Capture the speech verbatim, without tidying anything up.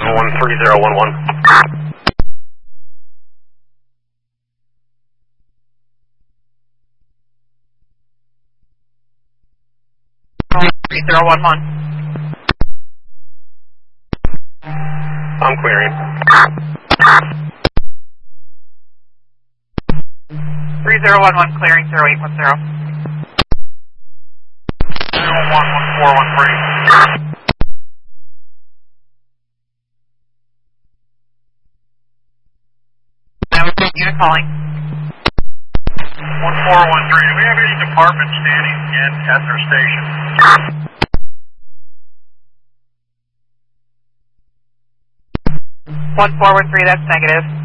seven one three zero one one. three zero one one. I'm clearing. three zero one one clearing zero eight one zero. zero one one four one three. I was unit calling. one four one three. Do we have any department standing in at their station? one four one three, that's negative.